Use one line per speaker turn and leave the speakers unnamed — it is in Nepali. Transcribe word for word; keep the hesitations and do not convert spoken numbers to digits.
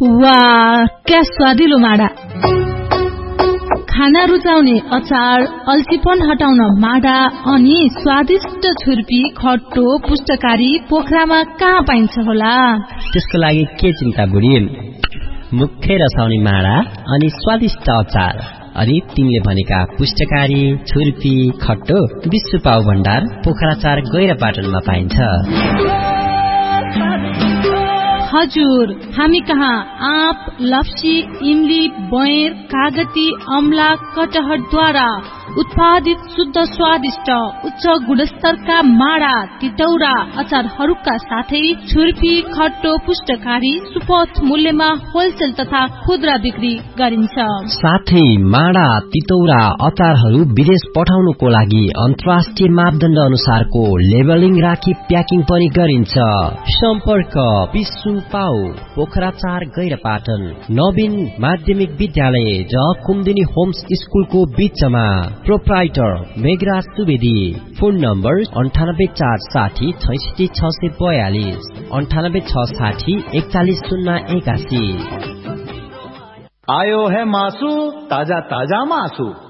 वाह, क्या स्वादिलो माडा। खाना रुचाउने अचार, अल्छीपन हटाउन माडा अनि स्वादिष्ट छुर्पी, खट्टो, पुष्टकारी पोखरामा कहाँ पाइन्छ होला?
त्यसको लागि के चिन्ता बुढी, मुखै रसाउने माडा अनि स्वादिष्ट अचार अनि तिमीले भनेका पुष्टकारी, छुर्पी, खट्टो विश्व पाउ भण्डार पोखरा चार गैरापाटनमा पाइन्छ।
हजुर, हामी कहाँ आँप, लप्सी, इमली, बयेर, कागती, अमला, कटहरद्वारा उत्पादित शुद्ध स्वादिष्ट उच्च गुणस्तरका माडा, तितौरा, अचारहरूका साथै छुर्पी, खट्टो, पुष्टकारी सुपथ मूल्यमा होलसेल तथा खुद्रा बिक्री गरिन्छ।
साथै माडा, तितौरा, अचारहरू विदेश पठाउनुको लागि अन्तर्राष्ट्रिय मापदण्ड अनुसारको लेबलिङ राखी प्याकिङ पनि गरिन्छ। सम्पर्क विश्व पाउ पोखरा चार गैरापाटन नवीन माध्यमिक विद्यालय र कुमुदिनी होम्स स्कुलको बीचमा। Proprietor Meghraj Subedi. Phone number अन्ठानब्बे चार साठी छैसठी छ सय बयालिस अन्ठानब्बे छ साठी एकचालिस शून्य एकासी।
आयो है मासु, ताजा ताजा मासु।